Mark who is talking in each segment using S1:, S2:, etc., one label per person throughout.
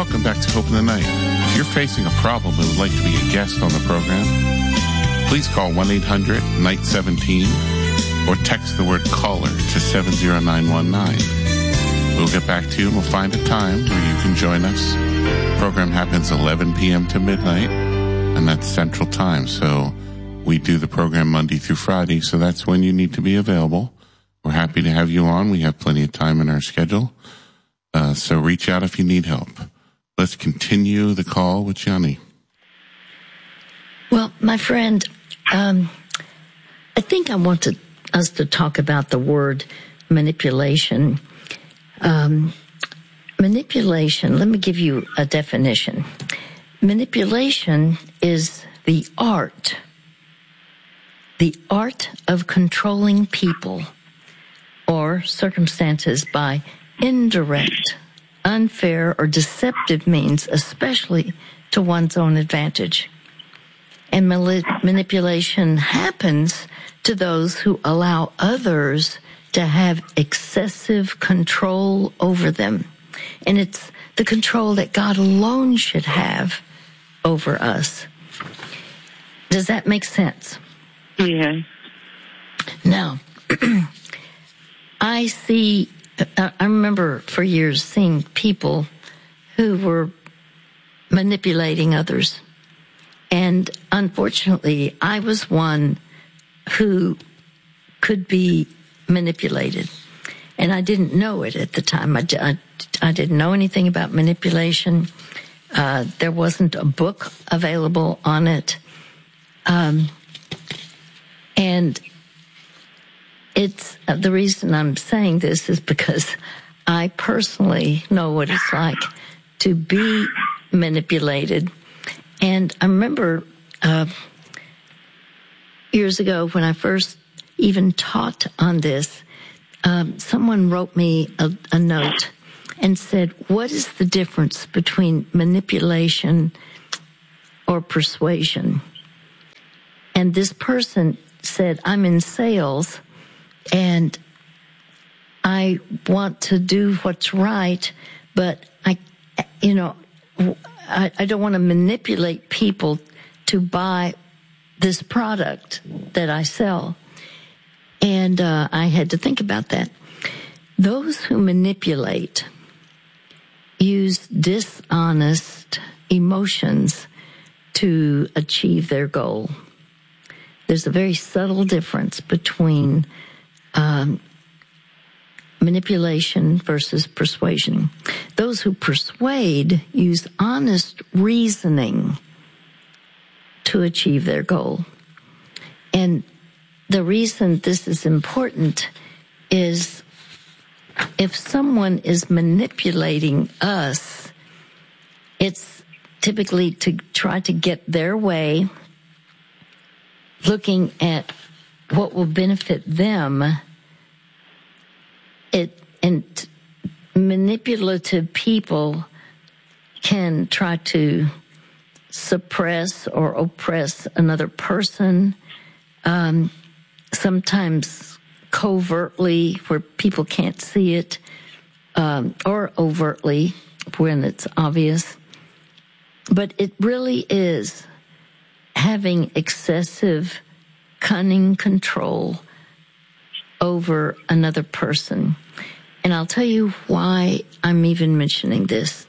S1: Welcome back to Hope in the Night. If you're facing a problem and would like to be a guest on the program, please call 1-800-NIGHT-17 or text the word caller to 70919. We'll get back to you and we'll find a time where you can join us. The program happens 11 p.m. to midnight, and that's Central Time. So we do the program Monday through Friday, so that's when you need to be available. We're happy to have you on. We have plenty of time in our schedule. So reach out if you need help. Let's continue the call with Johnny.
S2: Well, my friend, I think I want us to talk about the word manipulation. Manipulation, let me give you a definition. Manipulation is the art of controlling people or circumstances by indirect, unfair, or deceptive means, especially to one's own advantage. And manipulation happens to those who allow others to have excessive control over them. And it's the control that God alone should have over us. Does that make sense?
S3: Yeah.
S2: Now, I remember for years seeing people who were manipulating others. And unfortunately, I was one who could be manipulated. And I didn't know it at the time. I didn't know anything about manipulation. There wasn't a book available on it. And it's the reason I'm saying this is because I personally know what it's like to be manipulated. And I remember years ago when I first even taught on this, someone wrote me a note and said, what is the difference between manipulation or persuasion? And this person said, I'm in sales and I want to do what's right, but I don't want to manipulate people to buy this product that I sell. And I had to think about that. Those who manipulate use dishonest emotions to achieve their goal. There's a very subtle difference between manipulation versus persuasion. Those who persuade use honest reasoning to achieve their goal. And the reason this is important is if someone is manipulating us, it's typically to try to get their way, looking at what will benefit them. And manipulative people can try to suppress or oppress another person, sometimes covertly where people can't see it, or overtly when it's obvious. But it really is having excessive, cunning control over another person. And I'll tell you why I'm even mentioning this.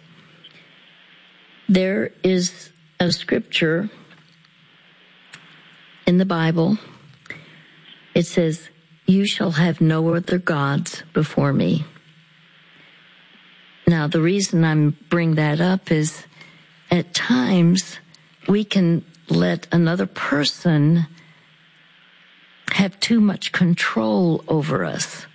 S2: There is a scripture in the Bible. It says, "You shall have no other gods before me." Now, the reason I bring that up is at times we can let another person have too much control over us.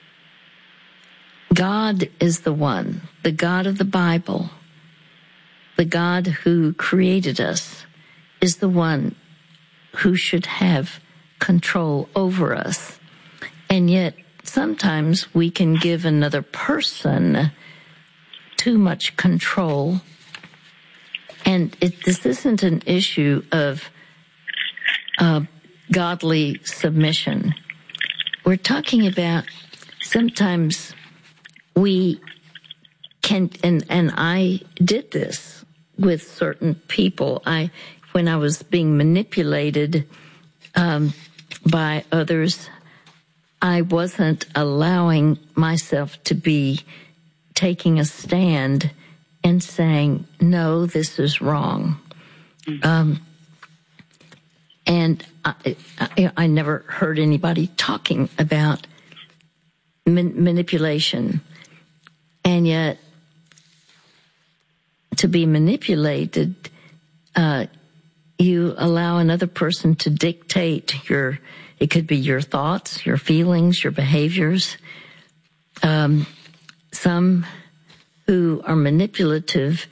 S2: God is the one, the God of the Bible, the God who created us, is the one who should have control over us. And yet, sometimes we can give another person too much control. And this isn't an issue of godly submission. We're talking about sometimes we and I did this with certain people. When I was being manipulated by others, I wasn't allowing myself to be taking a stand and saying, no, this is wrong. And I never heard anybody talking about manipulation. And yet, to be manipulated, you allow another person to dictate it could be your thoughts, your feelings, your behaviors. Some who are manipulative,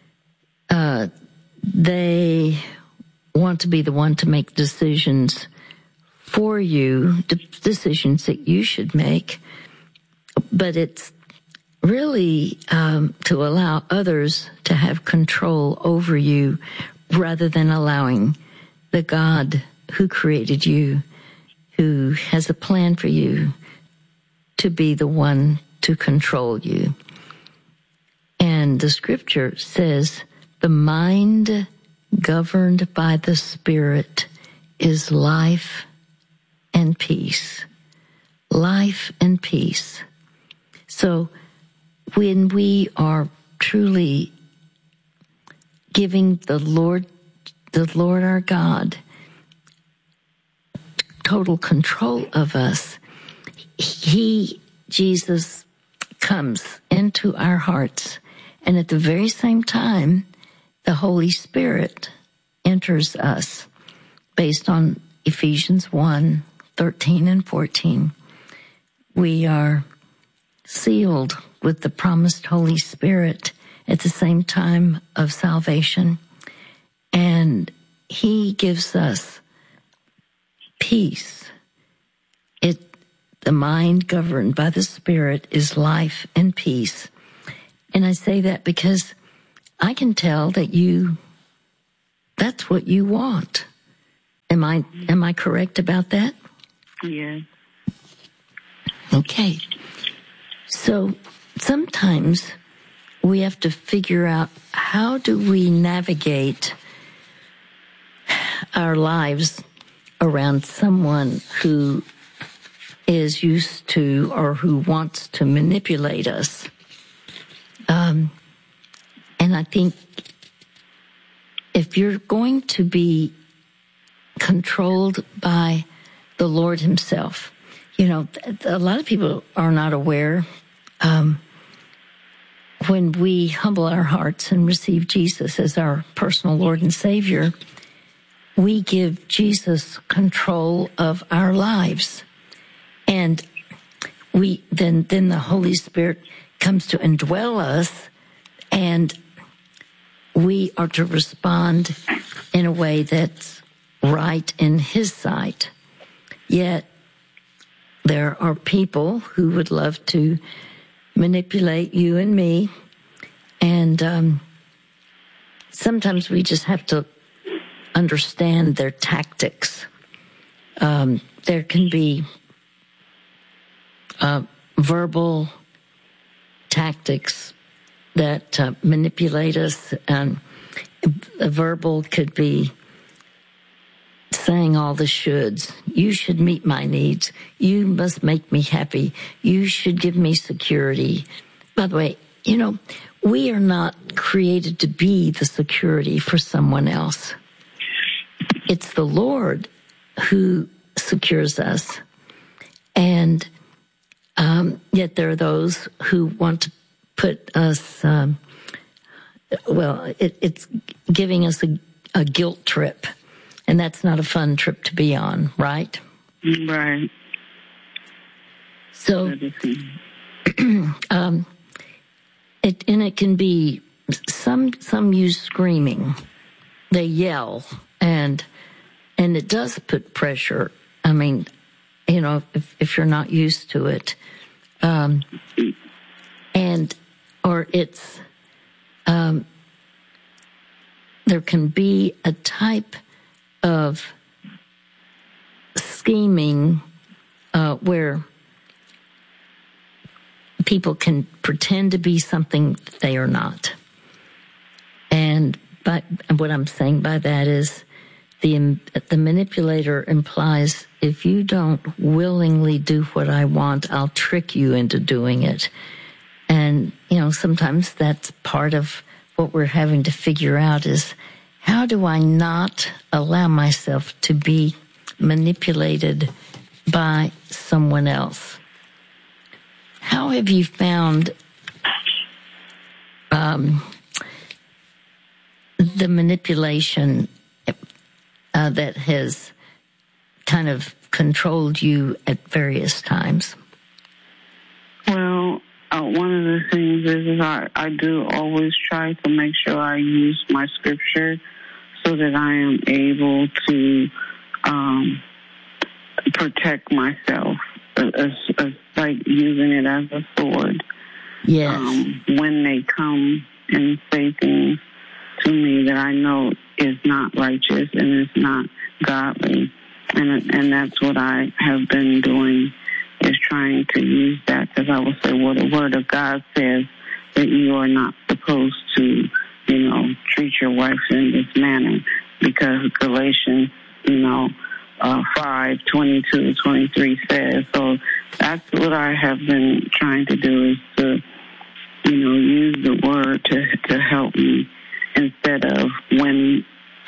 S2: they want to be the one to make decisions for you, decisions that you should make. But it's really to allow others to have control over you rather than allowing the God who created you, who has a plan for you, to be the one to control you. And the scripture says, the mind governed by the Spirit is life and peace. Life and peace. So when we are truly giving the Lord our God total control of us, Jesus comes into our hearts, and at the very same time, the Holy Spirit enters us based on Ephesians 1:13 and 14. We are sealed with the promised Holy Spirit at the same time of salvation, and He gives us peace. The mind governed by the Spirit is life and peace. And I say that because I can tell that that's what you want. Am I correct about that?
S3: Yeah.
S2: Okay. So sometimes we have to figure out, how do we navigate our lives around someone who is used to or who wants to manipulate us. And I think if you're going to be controlled by the Lord Himself, a lot of people are not aware. When we humble our hearts and receive Jesus as our personal Lord and Savior, we give Jesus control of our lives. And then the Holy Spirit comes to indwell us, and we are to respond in a way that's right in His sight. Yet there are people who would love to manipulate you and me, and sometimes we just have to understand their tactics. There can be verbal tactics that manipulate us, and verbal could be saying all the shoulds. You should meet my needs. You must make me happy. You should give me security. By the way, we are not created to be the security for someone else. It's the Lord who secures us. And yet there are those who want to put us, it's giving us a guilt trip. And that's not a fun trip to be on, right?
S3: Right.
S2: So, it can be, some use screaming. They yell, and it does put pressure. I mean, if you're not used to it, or it's, there can be a type of scheming where people can pretend to be something they are not. And what I'm saying by that is the manipulator implies, if you don't willingly do what I want, I'll trick you into doing it. And, sometimes that's part of what we're having to figure out is, how do I not allow myself to be manipulated by someone else? How have you found the manipulation that has kind of controlled you at various times?
S3: Well, one of the things is I do always try to make sure I use my scripture so that I am able to protect myself, as like using it as a sword.
S2: Yes.
S3: When they come and say things to me that I know is not righteous and is not godly, and that's what I have been doing, is trying to use that, because I will say, well, the Word of God says that you are not supposed to, treat your wife in this manner, because Galatians, 5:22-23 says. So that's what I have been trying to do, is to, use the Word to help me, instead of when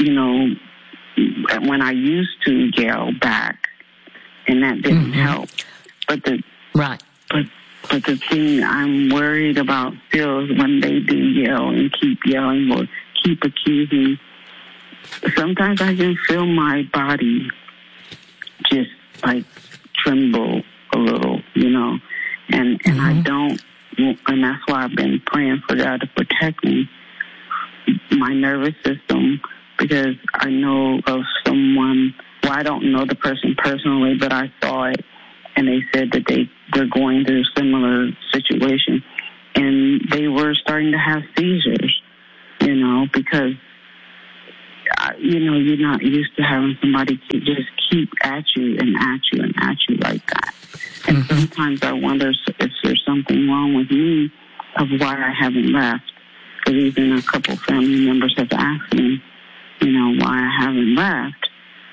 S3: I used to yell back, and that didn't help. But But the thing I'm worried about still is when they do yell and keep yelling or keep accusing. Sometimes I can feel my body just like tremble a little, and I don't, and that's why I've been praying for God to protect me, my nervous system, because I know of someone, well, I don't know the person personally, but I saw it, and they said that they're going through a similar situation, and they were starting to have seizures, because, you're not used to having somebody just keep at you and at you and at you like that. And sometimes I wonder if there's something wrong with me of why I haven't left. Because even a couple family members have asked me, why I haven't left.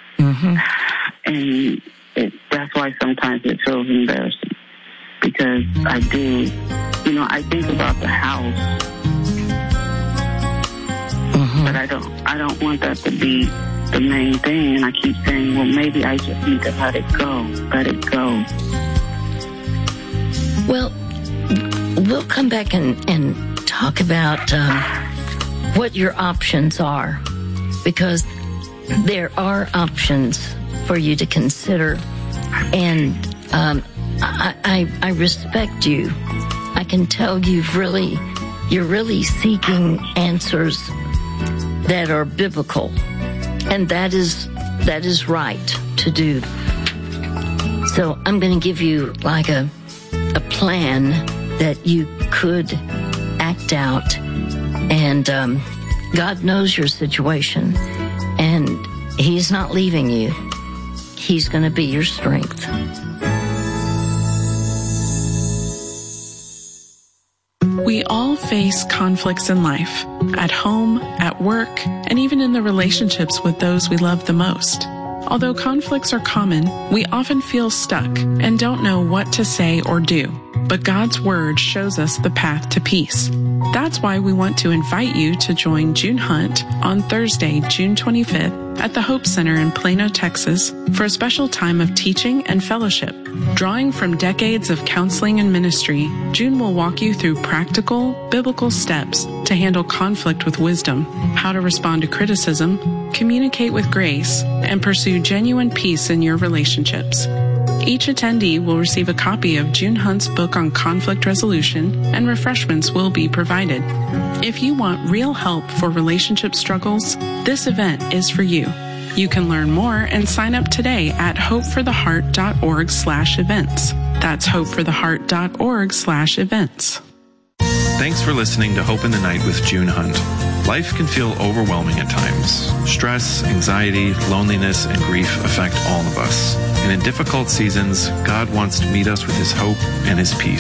S3: And that's why sometimes it feels embarrassing. Because I do, I think about the house. But I don't want that to be the main thing. And I keep saying, well, maybe I just need to let it go. Let it go.
S2: Well, we'll come back and talk about what your options are, because there are options for you to consider, and I respect you. I can tell you're really seeking answers that are biblical, and that is right to do. So I'm going to give you like a plan that you could act out, and God knows your situation, and He's not leaving you. He's going to be your strength.
S4: We all face conflicts in life, at home, at work, and even in the relationships with those we love the most. Although conflicts are common, we often feel stuck and don't know what to say or do. But God's Word shows us the path to peace. That's why we want to invite you to join June Hunt on Thursday, June 25th at the Hope Center in Plano, Texas for a special time of teaching and fellowship. Drawing from decades of counseling and ministry, June will walk you through practical, biblical steps to handle conflict with wisdom, how to respond to criticism, communicate with grace, and pursue genuine peace in your relationships. Each attendee will receive a copy of June Hunt's book on conflict resolution, and refreshments will be provided. If you want real help for relationship struggles, this event is for you. You can learn more and sign up today at hopefortheheart.org/events. That's hopefortheheart.org/events.
S5: Thanks for listening to Hope in the Night with June Hunt. Life can feel overwhelming at times. Stress, anxiety, loneliness, and grief affect all of us. And in difficult seasons, God wants to meet us with His hope and His peace.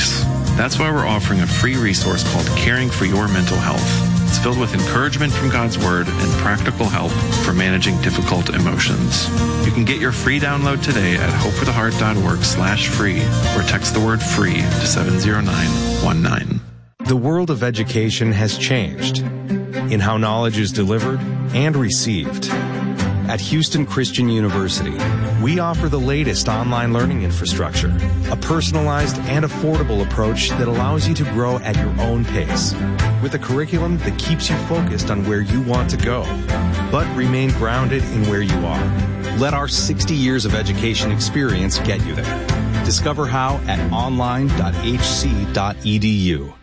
S5: That's why we're offering a free resource called Caring for Your Mental Health. It's filled with encouragement from God's Word and practical help for managing difficult emotions. You can get your free download today at hopefortheheart.org/free or text the word FREE to 70919.
S6: The world of education has changed in how knowledge is delivered and received. At Houston Christian University, we offer the latest online learning infrastructure, a personalized and affordable approach that allows you to grow at your own pace, with a curriculum that keeps you focused on where you want to go, but remain grounded in where you are. Let our 60 years of education experience get you there. Discover how at online.hc.edu.